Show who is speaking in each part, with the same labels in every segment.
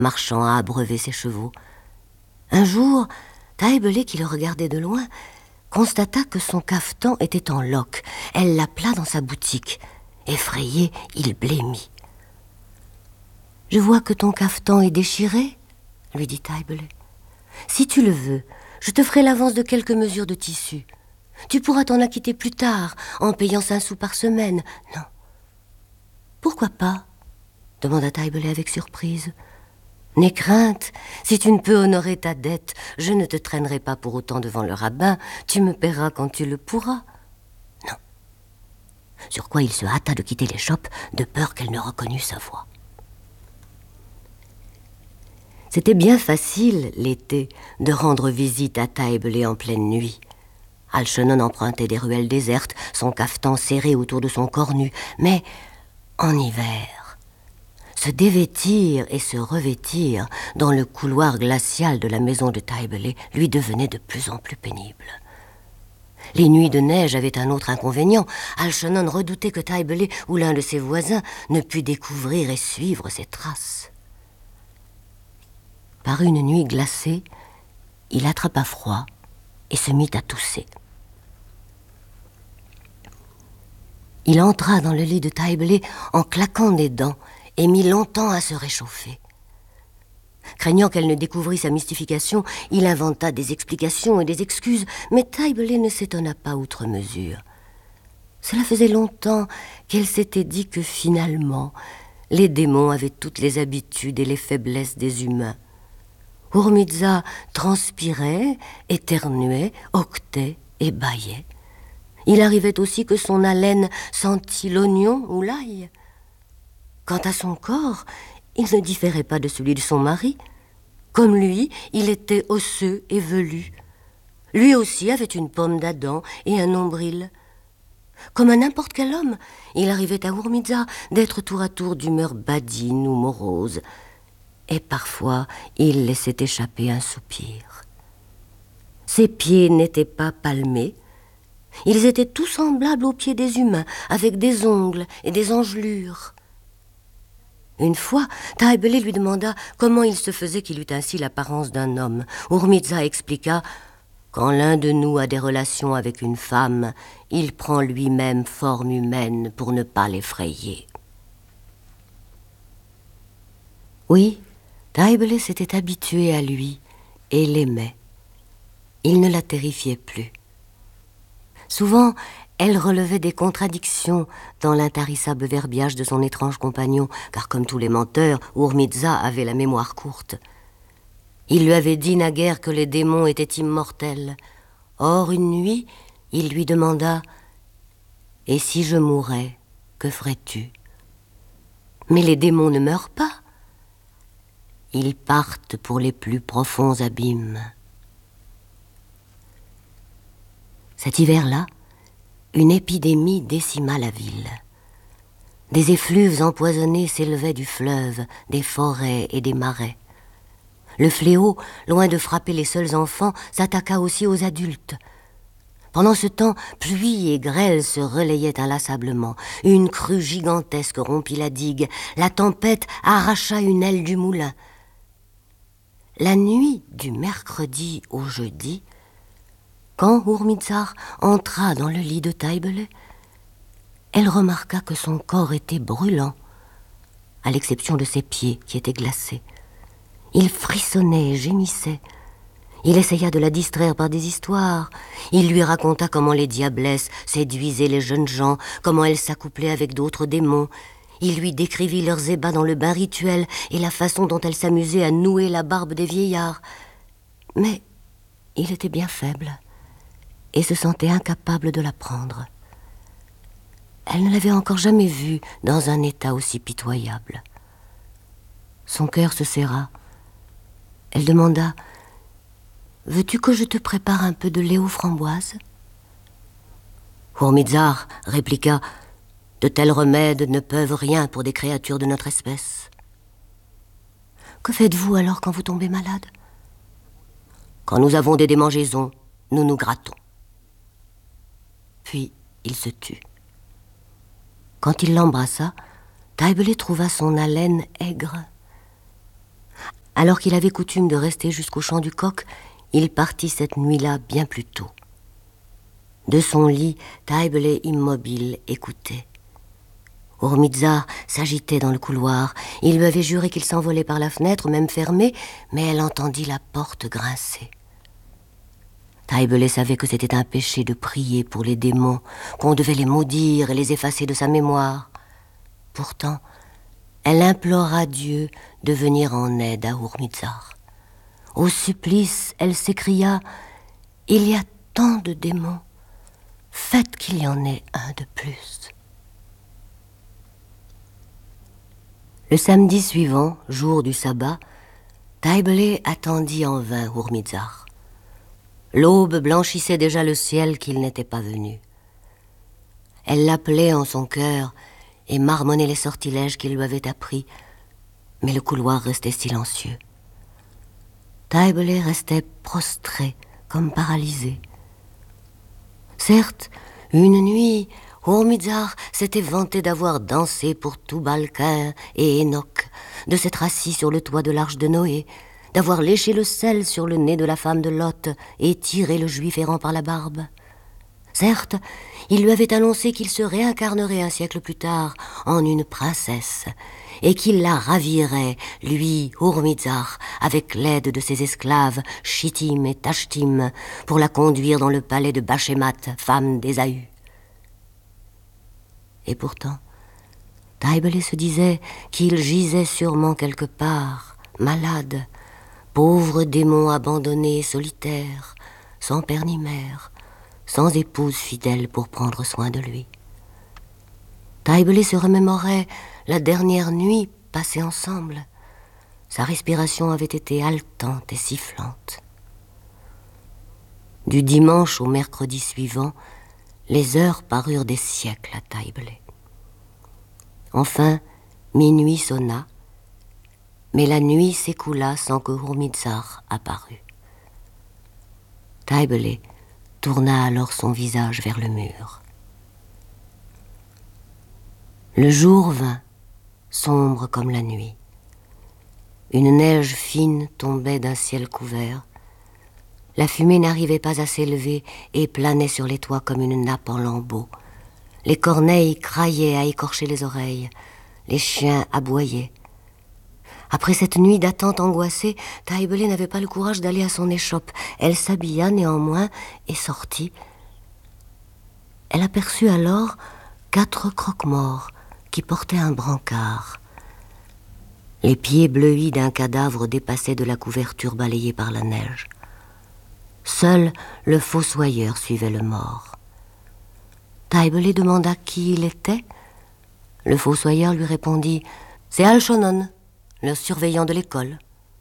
Speaker 1: marchant à abreuver ses chevaux. Un jour, Taïbelé, qui le regardait de loin, constata que son cafetan était en loques. Elle l'appela dans sa boutique. Effrayé, il blêmit. « Je vois que ton cafetan est déchiré, » lui dit Taïbelé. « Si tu le veux, je te ferai l'avance de quelques mesures de tissu. Tu pourras t'en acquitter plus tard, en payant 5 sous par semaine. » « Non. »« Pourquoi pas ?» demanda Taïbelé avec surprise. « N'aie crainte, si tu ne peux honorer ta dette, je ne te traînerai pas pour autant devant le rabbin, tu me paieras quand tu le pourras. » Non. Sur quoi il se hâta de quitter l'échoppe, de peur qu'elle ne reconnût sa voix. C'était bien facile, l'été, de rendre visite à Taïbelé en pleine nuit. Algernon empruntait des ruelles désertes, son cafetan serré autour de son corps nu. Mais, en hiver, se dévêtir et se revêtir dans le couloir glacial de la maison de Taïbelé lui devenait de plus en plus pénible. Les nuits de neige avaient un autre inconvénient. Algernon redoutait que Taïbelé ou l'un de ses voisins ne pût découvrir et suivre ses traces. Par une nuit glacée, il attrapa froid et se mit à tousser. Il entra dans le lit de Taïbelé en claquant des dents et mit longtemps à se réchauffer. Craignant qu'elle ne découvrît sa mystification, il inventa des explications et des excuses, mais Taïbelé ne s'étonna pas outre mesure. Cela faisait longtemps qu'elle s'était dit que finalement, les démons avaient toutes les habitudes et les faiblesses des humains. Hourmitza transpirait, éternuait, octait et bâillait. Il arrivait aussi que son haleine sentît l'oignon ou l'ail. Quant à son corps, il ne différait pas de celui de son mari. Comme lui, il était osseux et velu. Lui aussi avait une pomme d'Adam et un nombril. Comme à n'importe quel homme, il arrivait à Hourmitza d'être tour à tour d'humeur badine ou morose. Et parfois, il laissait échapper un soupir. Ses pieds n'étaient pas palmés. Ils étaient tout semblables aux pieds des humains, avec des ongles et des engelures. Une fois, Taïbelé lui demanda comment il se faisait qu'il eût ainsi l'apparence d'un homme. Hourmitza expliqua « Quand l'un de nous a des relations avec une femme, il prend lui-même forme humaine pour ne pas l'effrayer. » Oui, Taïbelé s'était habitué à lui et l'aimait. Il ne la terrifiait plus. Souvent, elle relevait des contradictions dans l'intarissable verbiage de son étrange compagnon, car comme tous les menteurs, Hourmitza avait la mémoire courte. Il lui avait dit naguère que les démons étaient immortels. Or, une nuit, il lui demanda « Et si je mourais, que ferais-tu » ? Mais les démons ne meurent pas. Ils partent pour les plus profonds abîmes. Cet hiver-là, une épidémie décima la ville. Des effluves empoisonnés s'élevaient du fleuve, des forêts et des marais. Le fléau, loin de frapper les seuls enfants, s'attaqua aussi aux adultes. Pendant ce temps, pluie et grêle se relayaient inlassablement. Une crue gigantesque rompit la digue. La tempête arracha une aile du moulin. La nuit du mercredi au jeudi, quand Hourmitza entra dans le lit de Taïbelé, elle remarqua que son corps était brûlant, à l'exception de ses pieds qui étaient glacés. Il frissonnait et gémissait. Il essaya de la distraire par des histoires. Il lui raconta comment les diablesses séduisaient les jeunes gens, comment elles s'accouplaient avec d'autres démons. Il lui décrivit leurs ébats dans le bain rituel et la façon dont elles s'amusaient à nouer la barbe des vieillards. Mais il était bien faible et se sentait incapable de l'apprendre. Elle ne l'avait encore jamais vu dans un état aussi pitoyable. Son cœur se serra. Elle demanda « Veux-tu que je te prépare un peu de lait aux framboises ?» Hourmitza répliqua « De tels remèdes ne peuvent rien pour des créatures de notre espèce. » « Que faites-vous alors quand vous tombez malade ?»« Quand nous avons des démangeaisons, nous nous grattons. » Puis il se tut. Quand il l'embrassa, Taïbelé trouva son haleine aigre. Alors qu'il avait coutume de rester jusqu'au chant du coq, il partit cette nuit-là bien plus tôt. De son lit, Taibele, immobile, écoutait. Hurmizar s'agitait dans le couloir. Il lui avait juré qu'il s'envolait par la fenêtre, même fermée, mais elle entendit la porte grincer. Taibele savait que c'était un péché de prier pour les démons, qu'on devait les maudire et les effacer de sa mémoire. Pourtant, elle implora Dieu de venir en aide à Hurmizar. Au supplice, elle s'écria « Il y a tant de démons, faites qu'il y en ait un de plus. » Le samedi suivant, jour du sabbat, Taibele attendit en vain Hurmizar. L'aube blanchissait déjà le ciel qu'il n'était pas venu. Elle l'appelait en son cœur et marmonnait les sortilèges qu'il lui avait appris, mais le couloir restait silencieux. Taibele restait prostré, comme paralysé. Certes, une nuit, Hurmizar s'était vanté d'avoir dansé pour Tubal-Cain et Enoch, de s'être assis sur le toit de l'arche de Noé, d'avoir léché le sel sur le nez de la femme de Lot et tiré le juif errant par la barbe. Certes, il lui avait annoncé qu'il se réincarnerait un siècle plus tard en une princesse et qu'il la ravirait, lui, Hurmizar, avec l'aide de ses esclaves, Shittim et Tashtim, pour la conduire dans le palais de Bachémat, femme d'Ésaü. Et pourtant, Taibele se disait qu'il gisait sûrement quelque part, malade, pauvre démon abandonné et solitaire, sans père ni mère, sans épouse fidèle pour prendre soin de lui. Taibele se remémorait la dernière nuit passée ensemble. Sa respiration avait été haletante et sifflante. Du dimanche au mercredi suivant, les heures parurent des siècles à Taibele. Enfin, minuit sonna, mais la nuit s'écoula sans que Hurmizar apparût. Taibele tourna alors son visage vers le mur. Le jour vint, sombre comme la nuit. Une neige fine tombait d'un ciel couvert. La fumée n'arrivait pas à s'élever et planait sur les toits comme une nappe en lambeaux. Les corneilles craillaient à écorcher les oreilles. Les chiens aboyaient. Après cette nuit d'attente angoissée, Taibele n'avait pas le courage d'aller à son échoppe. Elle s'habilla néanmoins et sortit. Elle aperçut alors 4 croque-morts qui portaient un brancard. Les pieds bleuis d'un cadavre dépassaient de la couverture balayée par la neige. Seul le fossoyeur suivait le mort. Taibele demanda qui il était. Le fossoyeur lui répondit « C'est Alchonon, le surveillant de l'école. »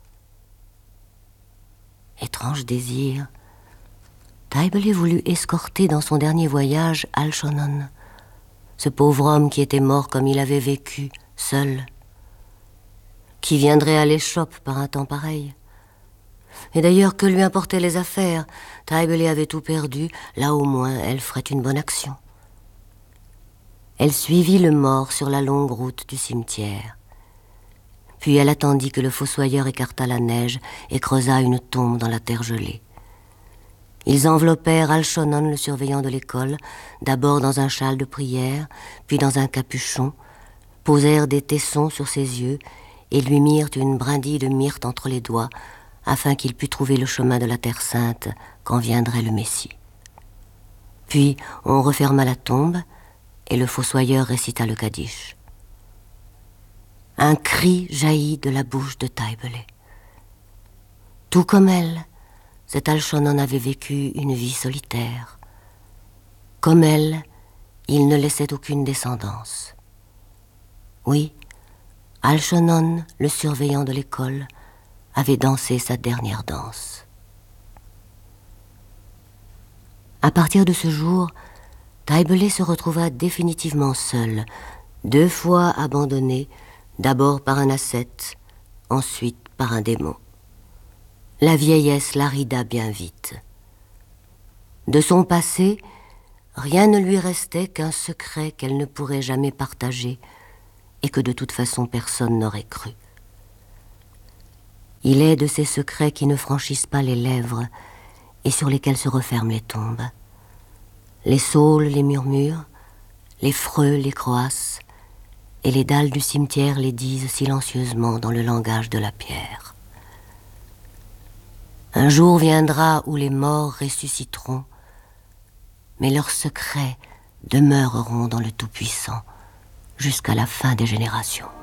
Speaker 1: Étrange désir. Taibele voulut escorter dans son dernier voyage Alchonon, ce pauvre homme qui était mort comme il avait vécu, seul. Qui viendrait à l'échoppe par un temps pareil? Et d'ailleurs, que lui importaient les affaires? Taibele avait tout perdu, là au moins elle ferait une bonne action. Elle suivit le mort sur la longue route du cimetière. Puis elle attendit que le fossoyeur écartât la neige et creusa une tombe dans la terre gelée. Ils enveloppèrent Alchonon, le surveillant de l'école, d'abord dans un châle de prière, puis dans un capuchon, posèrent des tessons sur ses yeux et lui mirent une brindille de myrte entre les doigts, afin qu'il pût trouver le chemin de la Terre Sainte quand viendrait le Messie. Puis on referma la tombe, et le fossoyeur récita le Kaddish. Un cri jaillit de la bouche de Taibele. Tout comme elle, cet Alchonon avait vécu une vie solitaire. Comme elle, il ne laissait aucune descendance. Oui, Alchonon, le surveillant de l'école, avait dansé sa dernière danse. À partir de ce jour, Taibele se retrouva définitivement seule, 2 fois abandonnée, d'abord par un ascète, ensuite par un démon. La vieillesse l'arida bien vite. De son passé, rien ne lui restait qu'un secret qu'elle ne pourrait jamais partager et que de toute façon personne n'aurait cru. Il est de ces secrets qui ne franchissent pas les lèvres et sur lesquels se referment les tombes. Les saules les murmurent, les freux les croassent, et les dalles du cimetière les disent silencieusement dans le langage de la pierre. Un jour viendra où les morts ressusciteront, mais leurs secrets demeureront dans le Tout-Puissant jusqu'à la fin des générations.